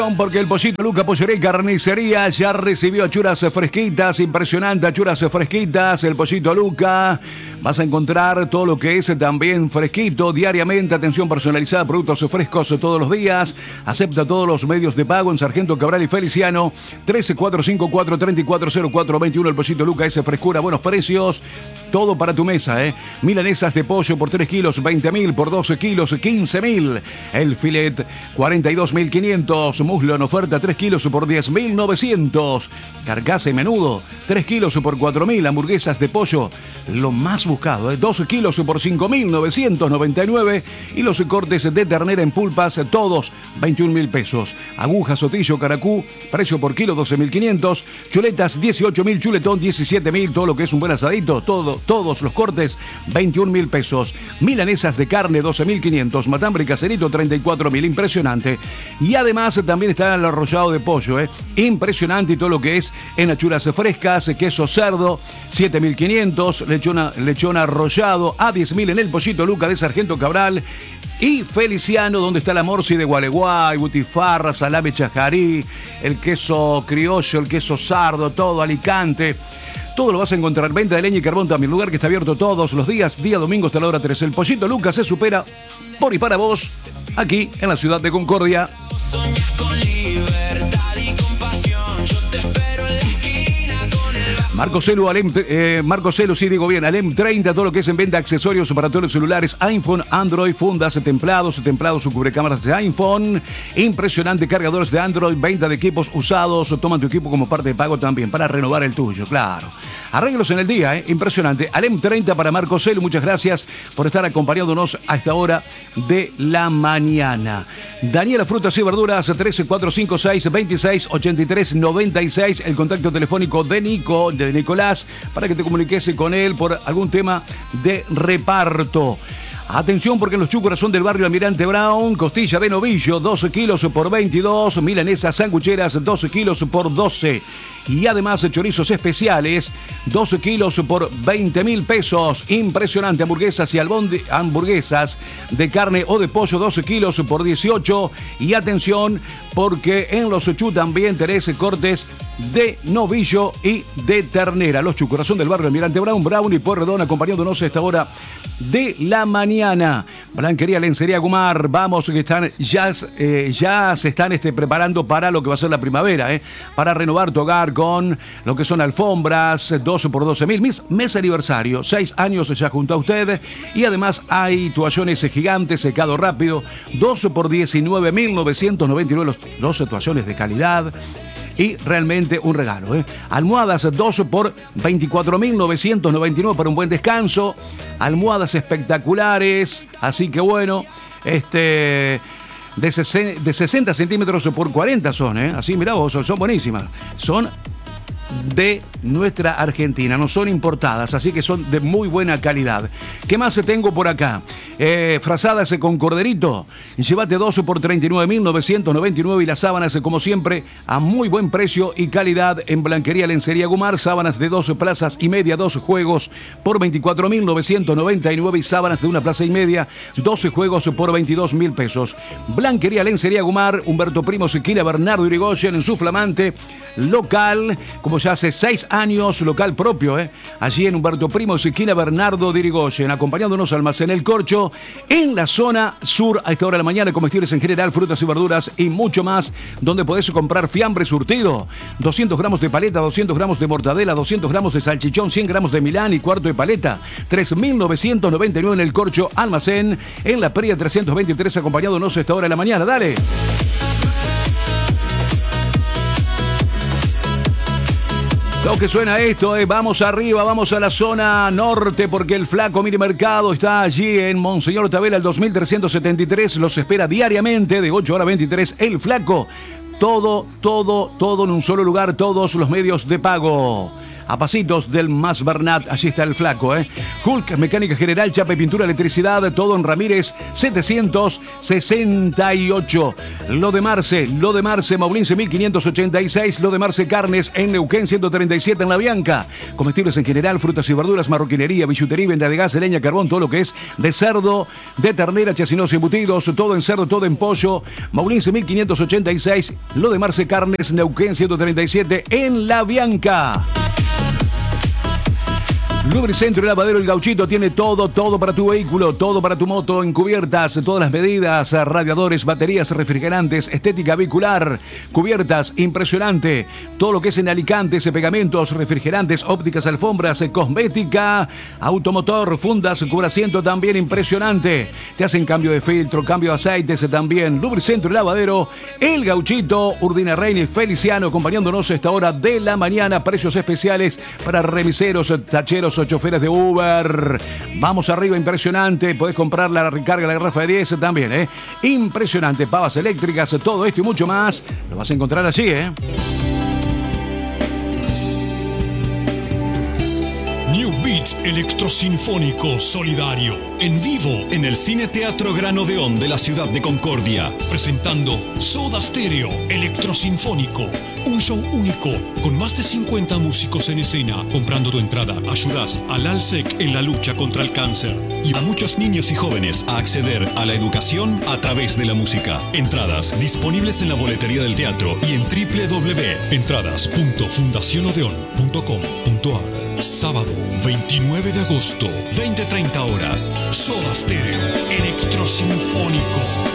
Porque el Pollito Luca Pollería y Carnicería ya recibió achuras fresquitas, impresionante, achuras fresquitas, el Pollito Luca. Vas a encontrar todo lo que es también fresquito diariamente, atención personalizada, productos frescos todos los días. Acepta todos los medios de pago en Sargento Cabral y Feliciano. 13454-340421. El Pollito Luca, ese frescura, buenos precios. Todo para tu mesa, Milanesas de pollo por 3 kilos, 20.000, por 12 kilos, 15.000. El filet, 42.500. Muslo en oferta, 3 kilos por 10.900. Carcasa y menudo, 3 kilos por 4.000. Hamburguesas de pollo, lo más buscado, 12 kilos por 5.999. Y los cortes de ternera en pulpas, todos 21.000 pesos. Aguja, sotillo, caracú, precio por kilo 12.500. Chuletas, 18.000, chuletón, 17.000. Todo lo que es un buen asadito, todos los cortes, 21.000 pesos. Milanesas de carne, 12.500. Matambre caserito, 34.000. Impresionante. Y además también está el arrollado de pollo, impresionante, y todo lo que es en achuras frescas, queso cerdo, 7.500, lechón arrollado a 10.000 en el Pollito Luca de Sargento Cabral y Feliciano, donde está la morsi de Gualeguay, butifarra, salame chajarí, el queso criollo, el queso sardo, todo Alicante. Todo lo vas a encontrar. Venta de leña y carbón también. Lugar que está abierto todos los días. Día domingo hasta la hora 3. El Pollito Luca se supera por y para vos. Aquí en la ciudad de Concordia. Marco Celu, sí digo bien, Alem 30, todo lo que es en venta, accesorios para todos los celulares, iPhone, Android, fundas, templados, su cubrecámaras de iPhone, impresionante, cargadores de Android, venta de equipos usados, toma tu equipo como parte de pago también, para renovar el tuyo, claro. Arreglos en el día, impresionante. Alem 30 para Marco Celu, muchas gracias por estar acompañándonos a esta hora de la mañana. Daniela Frutas y Verduras, 13456-268396, el contacto telefónico de Nicolás, para que te comuniques con él por algún tema de reparto. Atención, porque los chúcuras son del barrio Almirante Brown. Costilla de novillo, 12 kilos por 22. Milanesas sangucheras, 12 kilos por 12. Y además chorizos especiales, 12 kilos por 20.000 pesos. Impresionante. Hamburguesas y hamburguesas de carne o de pollo, 12 kilos por 18. Y atención, porque en los Chu también tenés cortes de novillo y de ternera. Los chúcuras son del barrio Almirante Brown y Pueyrredón, acompañándonos a esta hora de la mañana. Blanquería, Lencería Gumar, vamos, que están ya se están preparando para lo que va a ser la primavera, para renovar tu hogar con lo que son alfombras, 12 por 12.000, mes aniversario, 6 años ya junto a usted, y además hay toallones gigantes, secado rápido, 12 por 19.999, los 12 toallones de calidad. Y realmente un regalo, Almohadas 12 por 24.999 para un buen descanso. Almohadas espectaculares. Así que bueno, de 60 centímetros por 40 son, Así, mirá vos, son buenísimas. Son de nuestra Argentina, no son importadas, así que son de muy buena calidad. ¿Qué más tengo por acá? Frazadas con corderito, llévate 12 por 39.999 y las sábanas, como siempre, a muy buen precio y calidad en Blanquería Lencería Gumar. Sábanas de 12 plazas y media, 2 juegos por 24.999 y sábanas de 1 plaza y media, 12 juegos por 22.000 pesos. Blanquería Lencería Gumar, Humberto Primos, esquina Bernardo Irigoyen, en su flamante local, como ya hace 6 años, local propio, allí en Humberto Primos, esquina Bernardo de Irigoyen, acompañándonos Almacén El Corcho, en la zona sur, a esta hora de la mañana, comestibles en general, frutas y verduras y mucho más, donde podés comprar fiambre surtido, 200 gramos de paleta, 200 gramos de mortadela, 200 gramos de salchichón, 100 gramos de Milán y cuarto de paleta, 3.999 en El Corcho, Almacén, en la Peria 323, acompañándonos a esta hora de la mañana. Dale. Lo que suena esto, vamos arriba, vamos a la zona norte, porque el Flaco Mini Mercado está allí en Monseñor Tabela, el 2373, los espera diariamente de 8 a 23, el Flaco, todo en un solo lugar, todos los medios de pago. a pasitos del Mas Bernat. Allí está el flaco, Hulk, mecánica general, chapa y pintura, electricidad, todo en Ramírez 768. Lo de Marce, Maublince 1586, lo de Marce Carnes en Neuquén 137 en La Bianca. Comestibles en general, frutas y verduras, marroquinería, billutería, venta de gas, de leña, carbón, todo lo que es de cerdo, de ternera, chacinos y embutidos, todo en cerdo, todo en pollo. Maublince 1586, lo de Marce Carnes, Neuquén 137 en La Bianca. Lubricentro y Lavadero El Gauchito tiene todo para tu vehículo, todo para tu moto, en cubiertas, todas las medidas, radiadores, baterías, refrigerantes, estética vehicular, cubiertas, impresionante, todo lo que es en alicantes, pegamentos, refrigerantes, ópticas, alfombras, cosmética, automotor, fundas, cubrasiento también impresionante. Te hacen cambio de filtro, cambio de aceites también. Lubricentro y Lavadero El Gauchito, Urdina Reina y Feliciano acompañándonos a esta hora de la mañana. Precios especiales para remiseros, tacheros, choferes de Uber. Vamos arriba, impresionante. Podés comprar la recarga, la garrafa de 10 también, Impresionante. Pavas eléctricas, todo esto y mucho más. Lo vas a encontrar allí, New Beat Electrosinfónico Solidario. En vivo en el Cine Teatro Gran Odeón de la ciudad de Concordia. Presentando Soda Stereo Electrosinfónico. Un show único con más de 50 músicos en escena. Comprando tu entrada ayudas al ALSEC en la lucha contra el cáncer. Y a muchos niños y jóvenes a acceder a la educación a través de la música. Entradas disponibles en la boletería del teatro y en www.entradas.fundacionodeon.com.ar. Sábado 29 de agosto, 20:30 horas. Soda Stereo Electrosinfónico.